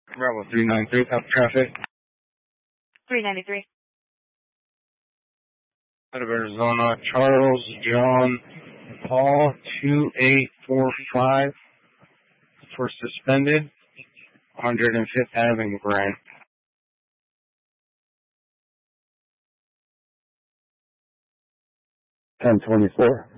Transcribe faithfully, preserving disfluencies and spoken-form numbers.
Bravo three nine three, top traffic. three ninety-three. Out of Arizona, Charles John Paul two eight four five for suspended, one hundred fifth Avenue, Grant. ten twenty-four.